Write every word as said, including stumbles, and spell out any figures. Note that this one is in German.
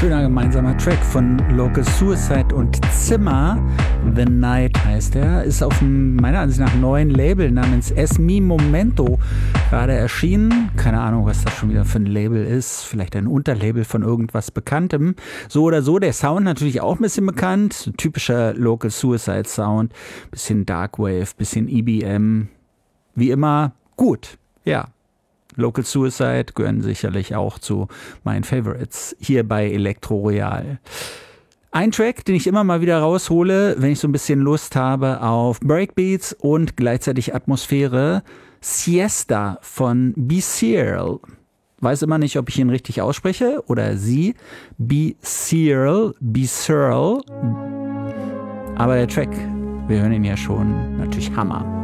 Schöner gemeinsamer Track von Local Suicide und Zimmer. The Night heißt er. Ist auf einem, meiner Ansicht nach, neuen Label namens Es Mi Momento gerade erschienen. Keine Ahnung, was das schon wieder für ein Label ist. Vielleicht ein Unterlabel von irgendwas Bekanntem. So oder so, der Sound natürlich auch ein bisschen bekannt. So typischer Local Suicide Sound. Bisschen Darkwave, bisschen E B M. Wie immer gut, ja. Local Suicide gehören sicherlich auch zu meinen Favorites hier bei Elektro Royal. Ein Track, den ich immer mal wieder raushole, wenn ich so ein bisschen Lust habe auf Breakbeats und gleichzeitig Atmosphäre. Siesta von Beseal. Weiß immer nicht, ob ich ihn richtig ausspreche oder sie. Beseal, Beseal. Aber der Track, wir hören ihn ja schon, natürlich Hammer.